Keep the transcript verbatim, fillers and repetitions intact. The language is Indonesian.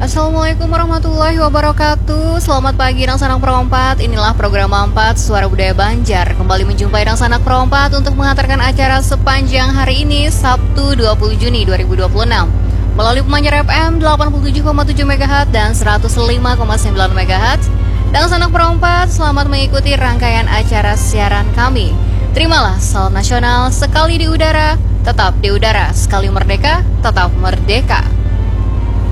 Assalamualaikum warahmatullahi wabarakatuh. Selamat pagi Dang Sanak Pro empat. Inilah program empat Suara Budaya Banjar. Kembali menjumpai Dang Sanak Pro empat untuk mengantarkan acara sepanjang hari ini, Sabtu dua puluh Juni dua ribu dua puluh enam. Melalui pemancar F M delapan puluh tujuh koma tujuh megahertz dan seratus lima koma sembilan megahertz. Dang Sanak Pro empat, selamat mengikuti rangkaian acara siaran kami. Terimalah salam nasional, sekali di udara, tetap di udara, sekali merdeka, tetap merdeka.